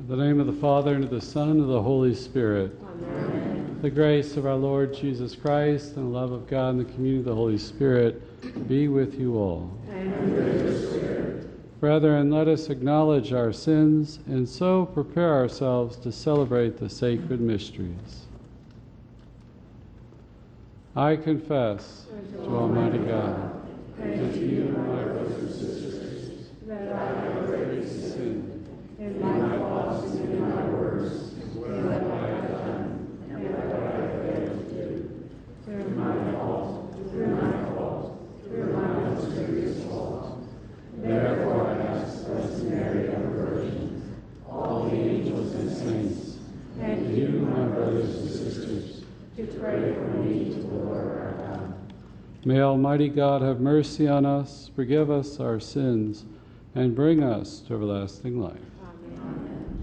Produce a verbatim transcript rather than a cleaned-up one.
In the name of the Father, and of the Son, and of the Holy Spirit. Amen. The grace of our Lord Jesus Christ, and the love of God, and the communion of the Holy Spirit be with you all. And with your spirit. Brethren, let us acknowledge our sins, and so prepare ourselves to celebrate the sacred mysteries. I confess to Almighty God and to you, my brothers and sisters, that I have greatly sinned in my thoughts and in my words, in what I have done and what I have failed to do. Through my fault, through my fault, through my most serious fault. Therefore I ask Blessed Mary, our Virgin, all the angels and saints, and you, my brothers and sisters, to pray for me to the Lord our God. May Almighty God have mercy on us, forgive us our sins, and bring us to everlasting life.